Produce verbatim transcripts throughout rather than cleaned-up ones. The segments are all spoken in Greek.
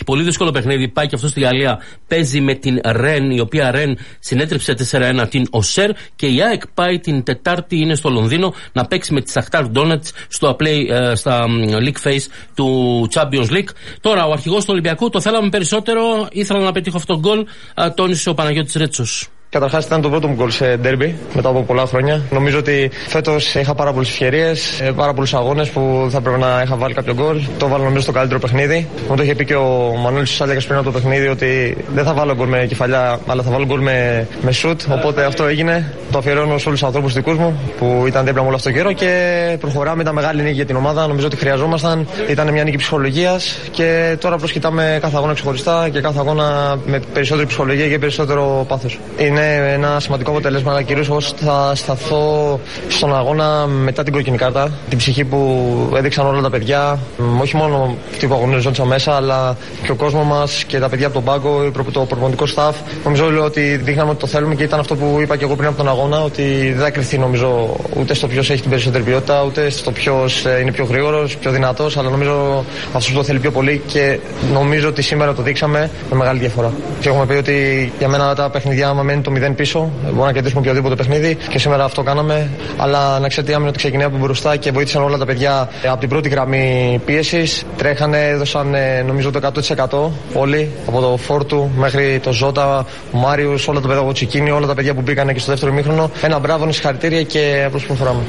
πολύ δύσκολο παιχνίδι. Πάει και αυτό στη Γαλλία. Παίζει με την Ρεν, η οποία Ρεν συνέτρεψε τέσσερα ένα την Οσέρ. Και η ΑΕΚ πάει την Τετάρτη, είναι στο Λονδίνο, να παίξει με τη Σαχτάρ Ντόνετς στο play, στα League Phase του Champions League. Τώρα, ο αρχηγός του Ολυμπιακού, το θέλαμε περισσότερο. Ήθελα να πετύχω αυτό το γκολ. Τόνισε ο Παναγιώτης Ρέτσος. Καταρχάς ήταν το πρώτο μου γκολ σε ντέρμπι μετά από πολλά χρόνια. Νομίζω ότι φέτος είχα πάρα πολλές ευκαιρίες, πάρα πολλούς αγώνες που θα πρέπει να είχα βάλει κάποιο γκολ. Το βάλω νομίζω στο καλύτερο παιχνίδι. Μου το είχε πει και ο Μανώλης Σάλιακας πριν από το παιχνίδι ότι δεν θα βάλω γκολ με κεφαλιά, αλλά θα βάλω γκολ με, με σουτ. Οπότε αυτό έγινε. Το αφιερώνω σε όλους τους ανθρώπους δικούς μου που ήταν δίπλα μου όλο αυτό το καιρό και προχωράμε. Ήταν μεγάλη νίκη για την ομάδα. Νομίζω ότι χρειαζόμασταν. Ήταν μια νίκη ψυχολογίας και τώρα προσκοιτάμε κάθε αγώνα ξεχωριστά και κάθε αγώνα με περισσότερη ψυχολογία και περισσότερο πάθος. Είναι ένα σημαντικό αποτέλεσμα, αλλά κυρίως εγώ θα σταθώ στον αγώνα μετά την κόκκινη κάρτα. Την ψυχή που έδειξαν όλα τα παιδιά, όχι μόνο αυτοί που αγωνίζονταν μέσα, αλλά και ο κόσμος μας και τα παιδιά από τον πάγκο, το προπονητικό staff. Νομίζω ότι δείχναμε ότι το θέλουμε και ήταν αυτό που είπα και εγώ πριν από τον αγώνα, ότι δεν θα κρυφθεί νομίζω ούτε στο ποιος έχει την περισσότερη ποιότητα, ούτε στο ποιος είναι πιο γρήγορος, πιο δυνατός, αλλά νομίζω αυτός που το θέλει πιο πολύ και νομίζω ότι σήμερα το δείξαμε με μεγάλη διαφορά. Και έχουμε πει ότι για μένα τα παιχνιδιά, άμα μένει το μηδέν πίσω, μπορούμε να κερδίσουμε οποιοδήποτε παιχνίδι και σήμερα αυτό κάναμε. Αλλά να ξέρετε, άμυνα ότι ξεκινάει από μπροστά και βοήθησαν όλα τα παιδιά από την πρώτη γραμμή πίεσης. Τρέχανε, έδωσαν νομίζω το εκατό τοις εκατό όλοι, από το Φόρτου μέχρι το Ζώτα, ο Μάριους, όλα τα παιδιά, ο Τσικίνη, όλα τα παιδιά που μπήκαν και στο δεύτερο ημίχρονο. Ένα μπράβο, συγχαρητήρια και απλώς προχωράμε.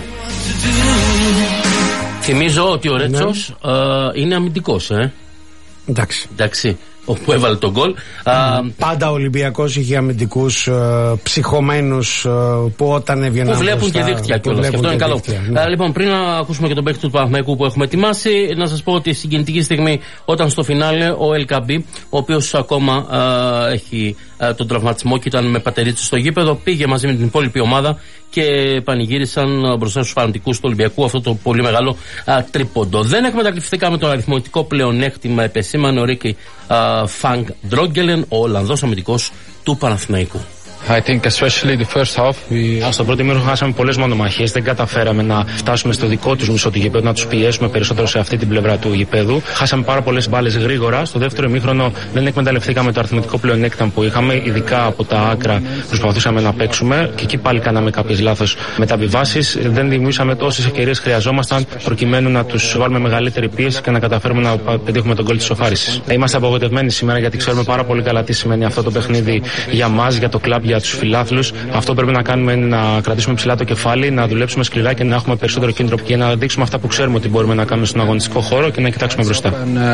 Θυμίζω ότι ο Ρέτσος ναι. ε, είναι αμυντικός, ε. Εντάξει. Εντάξει. Όπου έβαλε τον γκολ. Mm. Πάντα ο Ολυμπιακός είχε αμυντικούς ε, ψυχωμένους ε, που όταν έβγαιναν. Που βλέπουν μπροστά, και δίχτυα κιόλας. Και αυτό είναι καλό. Ναι. Ε, λοιπόν, πριν να ακούσουμε και τον παίκτη του Παναθηναϊκού που έχουμε ετοιμάσει, να σας πω ότι συγκινητική στιγμή όταν στο φινάλε ο Ελκαμπή, ο οποίος ακόμα ε, έχει ε, τον τραυματισμό και ήταν με πατερίτσες στο γήπεδο, πήγε μαζί με την υπόλοιπη ομάδα και πανηγύρισαν μπροστά στους φανατικούς του Ολυμπιακού αυτό το πολύ μεγάλο α, τρίποντο. Δεν εκμεταλλευτήκαμε το αριθμητικό πλεονέκτημα, επεσήμανε ο Ρίκι Φανκ Ντρόγκελεν, ο Ολλανδός αμυντικός του Παναθηναϊκού. I think especially the first half we... Στο πρώτο ημίχρονο χάσαμε πολλές μονομαχίες, δεν καταφέραμε να φτάσουμε στο δικό τους μισό του γηπέδου, να τους πιέσουμε περισσότερο σε αυτή την πλευρά του γηπέδου. Χάσαμε πάρα πολλές μπάλες γρήγορα. Στο δεύτερο ημίχρονο δεν εκμεταλλευτήκαμε το αριθμητικό πλεονέκτημα που είχαμε, ειδικά από τα άκρα προσπαθούσαμε να παίξουμε και εκεί πάλι κάναμε κάποιες λάθος μεταβιβάσεις. Δεν δημιουργήσαμε τόσες ευκαιρίες χρειαζόμασταν προκειμένου να τους βάλουμε μεγαλύτερη πίεση και να καταφέρουμε να πετύχουμε τον γκολ της σοφάρισης. Είμαστε απογοητευμένοι σήμερα γιατί ξέρουμε πάρα πολύ καλά τι σημαίνει αυτό το παιχνίδι για μας, για το κλαμπ, για τους φιλάθλους. Αυτό πρέπει να κάνουμε είναι να κρατήσουμε ψηλά το κεφάλι, να δουλέψουμε σκληρά και να έχουμε περισσότερο κίνητρο και να δείξουμε αυτά που ξέρουμε ότι μπορούμε να κάνουμε στον αγωνιστικό χώρο και να κοιτάξουμε μπροστά.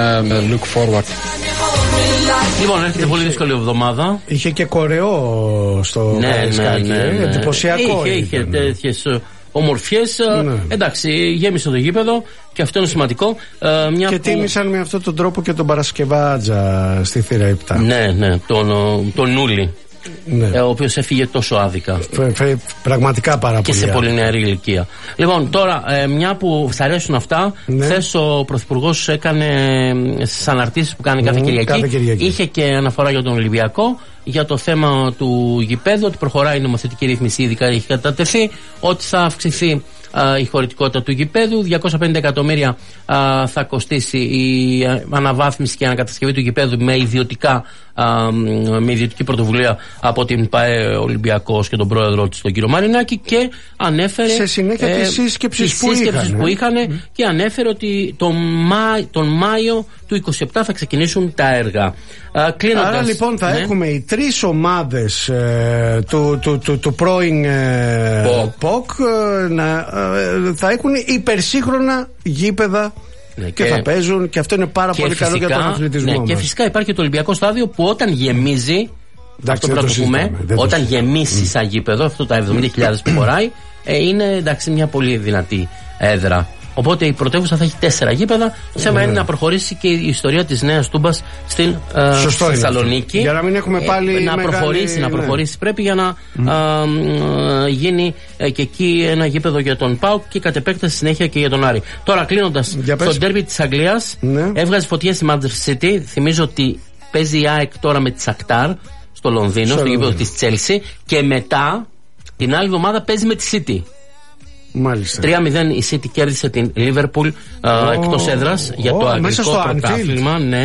Λοιπόν, έρχεται πολύ δύσκολη εβδομάδα. Είχε και κορεό στο ναι, ναι, ναι, ναι. Εντυπωσιακό. Είχε, είχε τέτοιες ομορφιές. Ναι. Εντάξει, γέμισε το γήπεδο και αυτό είναι σημαντικό. Ε, μια και που... τίμησαν με αυτόν τον τρόπο και τον Παρασκευάτζα στη θύρα επτά. Ναι, ναι, τον, τον Νούλη. Ναι. Ε, ο οποίος έφυγε τόσο άδικα. Φε, φε, πραγματικά πάρα πολύ. Και σε πολύ νεαρή ηλικία. Λοιπόν, τώρα, ε, μια που θα αρέσουν αυτά, ναι. Χθες ο Πρωθυπουργός έκανε στις αναρτήσεις που κάνει κάθε, mm, Κυριακή, κάθε Κυριακή. Είχε και αναφορά για τον Ολυμπιακό, για το θέμα του γηπέδου, ότι προχωράει η νομοθετική ρύθμιση, ειδικά έχει κατατεθεί, ότι θα αυξηθεί α, η χωρητικότητα του γηπέδου, διακόσια πενήντα εκατομμύρια α, θα κοστίσει η αναβάθμιση και η ανακατασκευή του γηπέδου με, ιδιωτικά, α, με ιδιωτική πρωτοβουλία από την ΠΑΕ Ολυμπιακός και τον πρόεδρο της, τον κύριο Μαρινάκη, και ανέφερε σε συνέχεια ε, της σύσκεψης που, που είχαν mm. και ανέφερε ότι τον, Μά, τον Μάιο του είκοσι επτά θα ξεκινήσουν τα έργα. Α, κλείνοντας, άρα λοιπόν θα ναι. έχουμε οι τρεις ομάδες ε, του, του, του, του πρώην ε, ΠΟΚ ε, να, ε, θα έχουν υπερσύγχρονα γήπεδα. Ναι, και, και θα παίζουν και αυτό είναι πάρα πολύ φυσικά, καλό για τον αθλητισμό ναι, μας. Και φυσικά υπάρχει και το Ολυμπιακό στάδιο που όταν γεμίζει, εντάξει, αυτό πρέπει να το πούμε, όταν γεμίσει mm. σαν γήπεδο, αυτό τα εβδομήντα χιλιάδες που χωράει, ε, είναι εντάξει, μια πολύ δυνατή έδρα. Οπότε η πρωτεύουσα θα έχει τέσσερα γήπεδα. Το θέμα είναι να προχωρήσει και η ιστορία της Νέας Τούμπας στην ε, Θεσσαλονίκη. Για να μην έχουμε πάλι. Ε, να μεγάλη... προχωρήσει, να προχωρήσει. Ναι. Πρέπει για να mm. ε, ε, γίνει ε, και εκεί ένα γήπεδο για τον ΠΑΟΚ και κατ' επέκταση συνέχεια και για τον Άρη. Τώρα κλείνοντας, στο ντέρμπι της Αγγλίας ναι. έβγαζε φωτιές η Manchester City. Θυμίζω ότι παίζει η ΑΕΚ τώρα με τη Σακτάρ στο Λονδίνο, στο, στο γήπεδο της Chelsea. Και μετά την άλλη εβδομάδα παίζει με τη City. Μάλιστα. τρία μηδέν η City κέρδισε την Liverpool oh. εκτός έδρας για το oh, αγγλικό πρωτάθλημα. Ναι.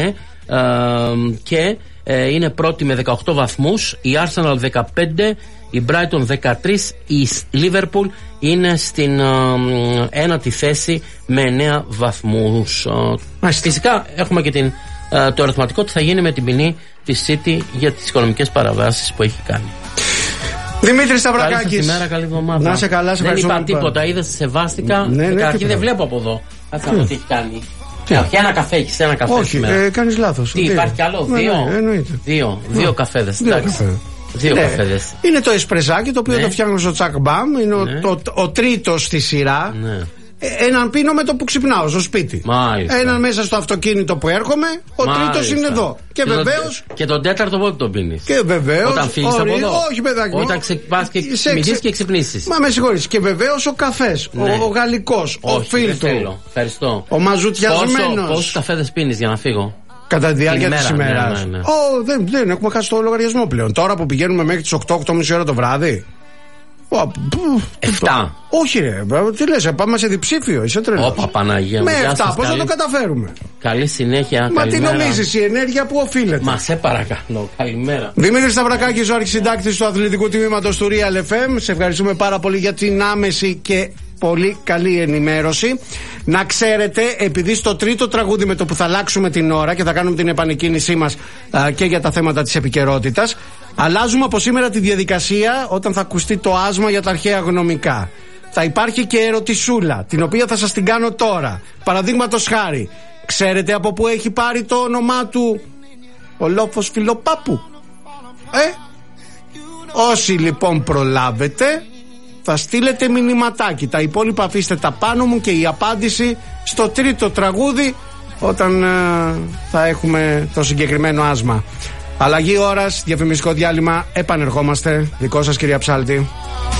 ε, και ε, είναι πρώτη με δεκαοκτώ βαθμούς, η Arsenal δεκαπέντε, η Brighton δεκατρία, η Liverpool είναι στην ε, ένατη θέση με εννέα βαθμούς. Ε, φυσικά έχουμε και την, ε, το ερωτηματικό τι θα γίνει με την ποινή της City για τις οικονομικές παραβάσεις που έχει κάνει. Δημήτρη Σταυρακάκης. Καλή σας ημέρα, καλή εβδομάδα. Να σε καλά, σε δεν είπα τίποτα, είδες, σεβάστηκα. Ναι, ναι, καταρχήν δεν βλέπω από εδώ. Κάτσε να δω τι έχει κάνει. Ποια ένα καφέ έχεις, ένα καφέ. Όχι, ε, κάνεις λάθος. Τι, δύο. Υπάρχει κι άλλο, δύο. Ναι, ναι, δύο, δύο ναι. καφέδες. Δύο, καφέ. δύο ναι. καφέδες. Είναι το εσπρεσάκι το οποίο ναι. το φτιάχνω στο Τσακ Μπαμ. Είναι ναι. ο, το, ο τρίτος στη σειρά. Ναι. Έναν πίνω με το που ξυπνάω στο σπίτι. Μάλιστα. Έναν μέσα στο αυτοκίνητο που έρχομαι. Ο τρίτος είναι εδώ. Και, και βεβαίως. Και τον τέταρτο πότε τον πίνεις? Και βεβαίως. Όταν φύγεις από εδώ. Όχι, παιδάκι. Όταν ξεπάς και ξυπνήσεις και ξυπνήσεις. Μα με συγχωρείς. Και βεβαίως ο καφές. Ναι. Ο, ο γαλλικός. Ο φίλτρο. Ευχαριστώ. Ο μαζουτιασμένος. Πόσους καφέδες πίνεις για να φύγω? Κατά τη διάρκεια της ημέρας. Ναι, ναι. Oh, δεν, δεν έχουμε χάσει το λογαριασμό πλέον. Τώρα που πηγαίνουμε μέχρι τις οκτώ οκτώ και μισή ώρα το βράδυ. εφτά. Όχι ρε, τι λες, πάμε σε διψήφιο, είσαι τρελός. Ωπα, Παναγία. Με εφτά, πώς θα το καταφέρουμε? Καλή συνέχεια. Μα τι νομίζεις, η ενέργεια που οφείλεται? Μα σε παρακαλώ, καλημέρα. Δημήτρης Σταυρακάκης, ο αρχισυντάκτης του αθλητικού τμήματος του Real εφ εμ. Σε ευχαριστούμε πάρα πολύ για την άμεση και πολύ καλή ενημέρωση. Να ξέρετε, επειδή στο τρίτο τραγούδι με το που θα αλλάξουμε την ώρα και θα κάνουμε την επανεκκίνησή μας α, και για τα θέματα της επικαιρότητας, αλλάζουμε από σήμερα τη διαδικασία όταν θα ακουστεί το άσμα για τα αρχαία γνωμικά. Θα υπάρχει και ερωτησούλα, την οποία θα σας την κάνω τώρα. Παραδείγματος χάρη, ξέρετε από πού έχει πάρει το όνομά του ο Λόφος Φιλοπάπου? Ε, όσοι λοιπόν προλάβετε θα στείλετε μηνυματάκι. Τα υπόλοιπα αφήστε τα πάνω μου και η απάντηση στο τρίτο τραγούδι όταν ε, θα έχουμε το συγκεκριμένο άσμα. Αλλαγή ώρας, διαφημιστικό διάλειμμα, επανερχόμαστε. Δικό σας, κυρία Ψάλτη.